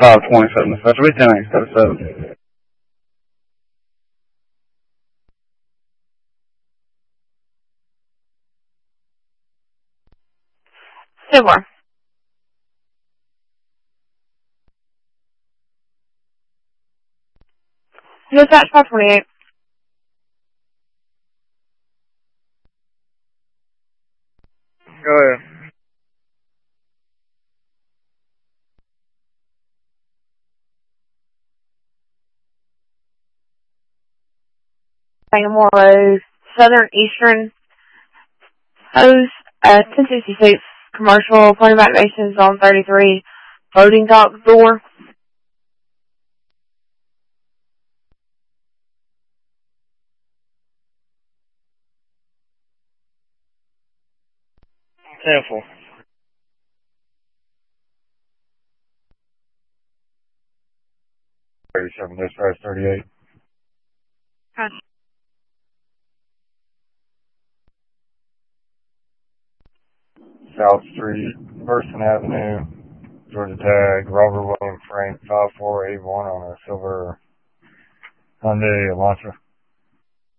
527. That's what we doing. Silver. Dispatch 528. Go ahead. Sangamore Road, Southern Eastern Hose, 1066, commercial, point of activation, zone 33, loading dock door. Careful. 37, dispatch 38. Gotcha. South Street, Person Avenue, Georgia Tag, Robert William Frank, 5481 on a silver Hyundai Elantra.